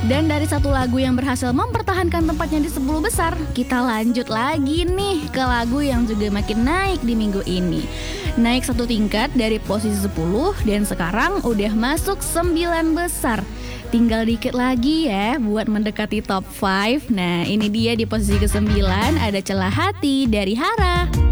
Dan dari satu lagu yang berhasil mempertahankan tempatnya di 10 besar, kita lanjut lagi nih ke lagu yang juga makin naik di minggu ini. Naik satu tingkat dari posisi 10 dan sekarang udah masuk 9 besar. Tinggal dikit lagi ya buat mendekati top 5. Nah, ini dia di posisi ke-9 ada Celah Hati dari Hara.